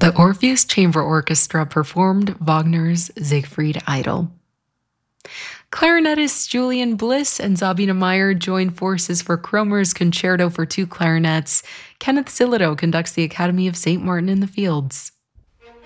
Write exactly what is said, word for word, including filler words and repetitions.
The Orpheus Chamber Orchestra performed Wagner's Siegfried Idol. Clarinetists Julian Bliss and Sabina Meyer joined forces for Kromer's Concerto for Two Clarinets. Kenneth Sillito conducts the Academy of Saint Martin in the Fields.